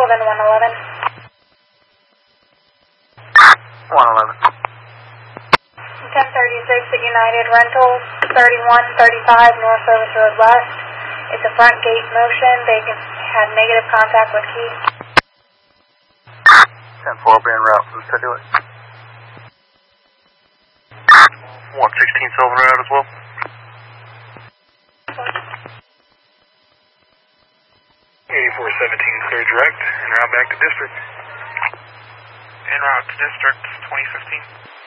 Sullivan 111. 111. 1036 at United Rentals, 3135 North Service Road West. It's a front gate motion. They had negative contact with key. 10-4 being route, who's to do it? 116 Sullivan Road as well. 8417 clear direct, en route back to district. En route to district, 2015.